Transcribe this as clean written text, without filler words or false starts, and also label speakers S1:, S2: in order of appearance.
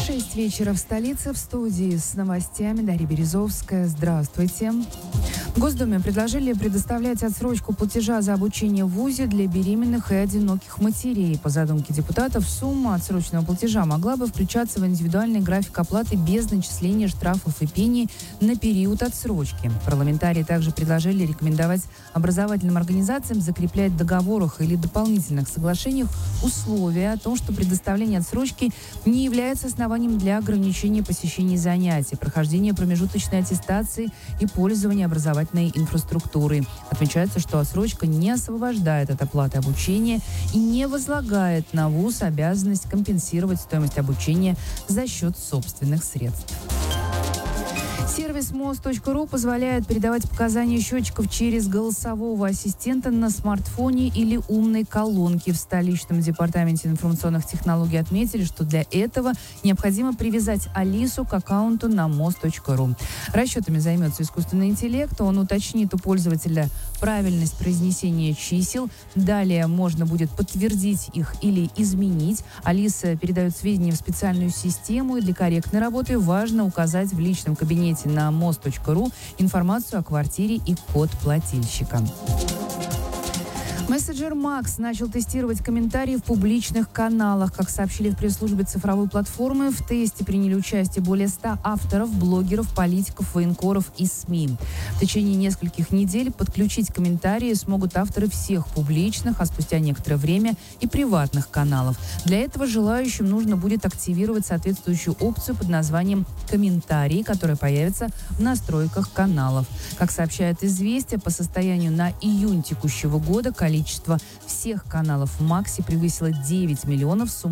S1: 6 вечера в столице. В студии с новостями Дарья Березовская. Здравствуйте. В Госдуме предложили предоставлять отсрочку платежа за обучение в ВУЗе для беременных и одиноких матерей. По задумке депутатов, сумма отсроченного платежа могла бы включаться в индивидуальный график оплаты без начисления штрафов и пений на период отсрочки. Парламентарии также предложили рекомендовать образовательным организациям закреплять в договорах или дополнительных соглашениях условия о том, что предоставление отсрочки не является основанием для ограничения посещения занятий, прохождения промежуточной аттестации и пользования образовательной инфраструктурой. Отмечается, что отсрочка не освобождает от оплаты обучения и не возлагает на ВУЗ обязанность компенсировать стоимость обучения за счет собственных средств. Сервис МОЗ.ру позволяет передавать показания счетчиков через голосового ассистента на смартфоне или умной колонке. В столичном департаменте информационных технологий отметили, что для этого необходимо привязать Алису к аккаунту на МОЗ.ру. Расчетами займется искусственный интеллект. Он уточнит у пользователя правильность произнесения чисел. Далее можно будет подтвердить их или изменить. Алиса передает сведения в специальную систему, и для корректной работы важно указать в личном кабинете на moz.ru информацию о квартире и код плательщика. Мессенджер Макс начал тестировать комментарии в публичных каналах. Как сообщили в пресс-службе цифровой платформы, в тесте приняли участие более 100 авторов, блогеров, политиков, военкоров и СМИ. В течение нескольких недель подключить комментарии смогут авторы всех публичных, а спустя некоторое время и приватных каналов. Для этого желающим нужно будет активировать соответствующую опцию под названием «Комментарии», которая появится в настройках каналов. Как сообщает «Известия», по состоянию на июнь текущего года количество всех каналов в Максе превысило 9 миллионов.